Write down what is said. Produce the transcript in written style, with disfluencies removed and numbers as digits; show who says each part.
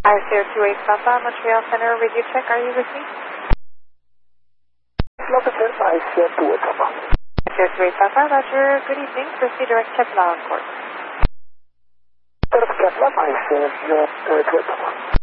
Speaker 1: ICO28 Papa, Montreal Center, radio check. Are you with me?
Speaker 2: ICO28 Papa.
Speaker 1: ICO28 Papa, Roger. Good evening. Proceed direct check now, of course.
Speaker 2: Direct check now, ICO28 Papa.